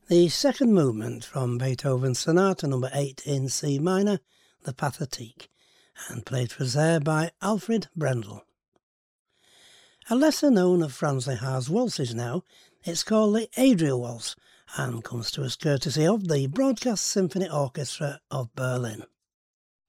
The second movement from Beethoven's Sonata No. 8 in C minor, the Pathétique, and played for us there by Alfred Brendel. A lesser known of Franz Lehar's waltzes now, it's called the Adria Waltz and comes to us courtesy of the Broadcast Symphony Orchestra of Berlin.